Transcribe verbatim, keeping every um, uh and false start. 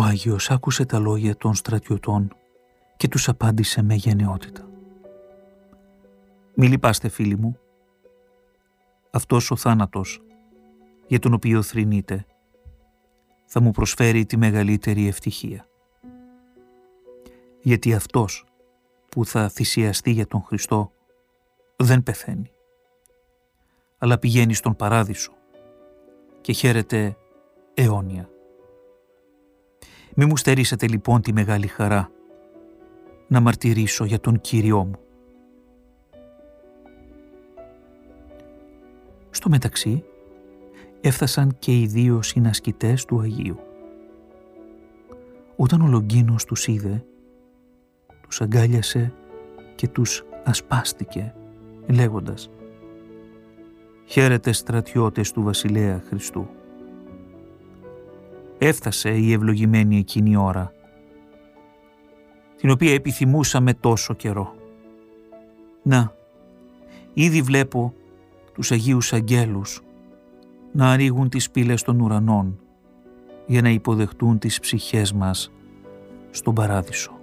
Ο Άγιος άκουσε τα λόγια των στρατιωτών και τους απάντησε με γενναιότητα. «Μη λυπάστε, φίλοι μου. Αυτός ο θάνατος για τον οποίο θρηνείτε θα μου προσφέρει τη μεγαλύτερη ευτυχία. Γιατί αυτός που θα θυσιαστεί για τον Χριστό δεν πεθαίνει, αλλά πηγαίνει στον παράδεισο και χαίρεται αιώνια. Μη μου στερήσετε λοιπόν τη μεγάλη χαρά να μαρτυρήσω για τον Κύριό μου». Στο μεταξύ έφτασαν και οι δύο συνασκητές του Αγίου. Όταν ο Λογκίνος τους είδε, τους αγκάλιασε και τους ασπάστηκε, λέγοντας «Χαίρετε στρατιώτες του βασιλέα Χριστού». Έφτασε η ευλογημένη εκείνη ώρα, την οποία επιθυμούσαμε τόσο καιρό. Να, ήδη βλέπω τους Αγίους Αγγέλους να ανοίγουν τις πύλες των ουρανών για να υποδεχτούν τις ψυχές μας στον παράδεισο.